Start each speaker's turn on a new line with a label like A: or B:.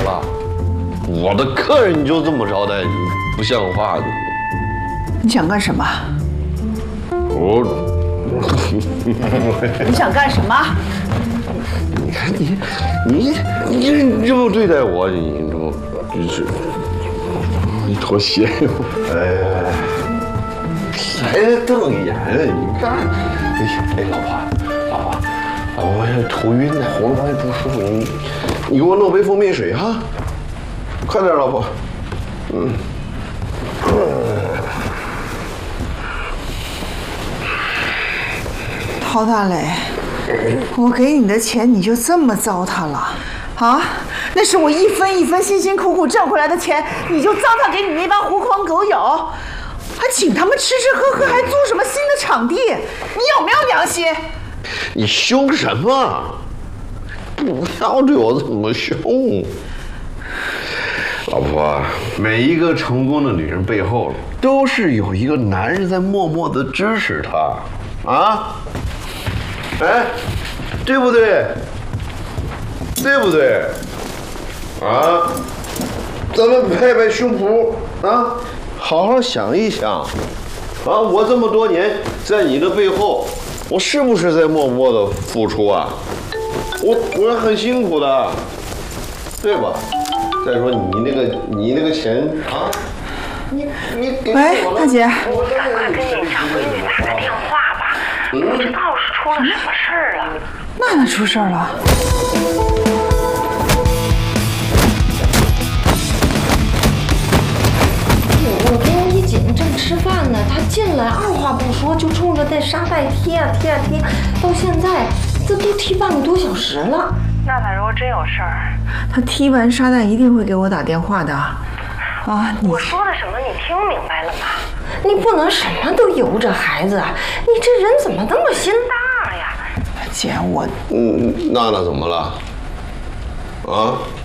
A: 了？我的客人你就这么招待，不像话的。
B: 你想干什么？你想干什么？
A: 你看你这么对待我，你这么真是，你脱鞋哟！哎，瞪眼，你看，哎，老婆，我现在头晕呢，喉咙也不舒服，你给我弄杯蜂蜜水啊，快点，老婆。
B: 陶大磊，我给你的钱你就这么糟蹋了啊？那是我一分一分辛辛苦苦挣回来的钱，你就糟蹋给你那帮狐狂狗友，还请他们吃吃喝喝，还租什么新的场地？你有没有良心？
A: 你凶什么？不要对我这么凶。老婆，每一个成功的女人背后都是有一个男人在默默的支持她，啊？哎，对不对？对不对？啊？咱们拍拍胸脯啊，好好想一想，啊，我这么多年在你的背后，我是不是在默默的付出啊？我很辛苦的，对吧？再说你那个钱啊，你给我了。
B: 喂，大姐。
C: 赶快给你小闺女打个电话吧，不知道是出了什么事儿了。
B: 娜娜出事儿了。
D: 我跟一锦正吃饭呢，他进来二话不说就冲着那沙袋贴啊贴，到现在这都踢半个多小时了。
C: 娜娜如果真有事儿，
B: 他踢完沙袋一定会给我打电话的。啊，
C: 我说的什么你听明白了吗？
D: 你不能什么都由着孩子，你这人怎么那么心大呀？
B: 姐，我
A: 娜娜怎么了？啊？